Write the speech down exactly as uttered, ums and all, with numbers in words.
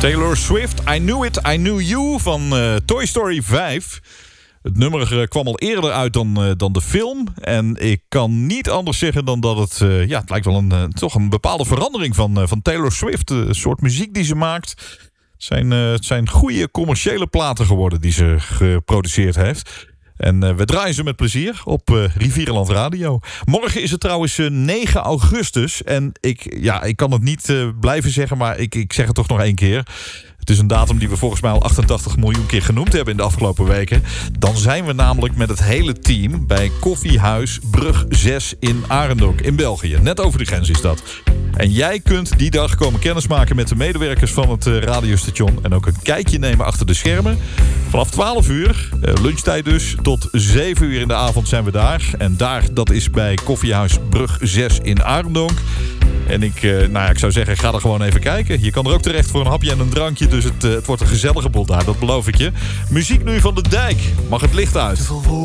Taylor Swift, I Knew It, I Knew You van uh, Toy Story vijf. Het nummer uh, kwam al eerder uit dan, uh, dan de film. En ik kan niet anders zeggen dan dat het... Uh, ja, het lijkt wel een, uh, toch een bepaalde verandering van, uh, van Taylor Swift. Uh, een soort muziek die ze maakt. Het zijn, uh, het zijn goede commerciële platen geworden die ze geproduceerd heeft. En uh, we draaien ze met plezier op uh, Rivierenland Radio. Morgen is het trouwens uh, negen augustus. En ik, ja, ik kan het niet uh, blijven zeggen, maar ik, ik zeg het toch nog één keer. Het is een datum die we volgens mij al achtentachtig miljoen keer genoemd hebben in de afgelopen weken. Dan zijn we namelijk met het hele team bij Koffiehuis Brug zes in Arendonk in België. Net over de grens is dat. En jij kunt die dag komen kennismaken met de medewerkers van het uh, radiostation. En ook een kijkje nemen achter de schermen. Vanaf twaalf uur, uh, lunchtijd dus, tot zeven uur in de avond zijn we daar. En daar, dat is bij Koffiehuis Brug zes in Arendonk. En ik, uh, nou ja, ik zou zeggen, ga er gewoon even kijken. Je kan er ook terecht voor een hapje en een drankje. Dus het, uh, het wordt een gezellige boel daar, dat beloof ik je. Muziek nu van de Dijk. Mag het licht uit?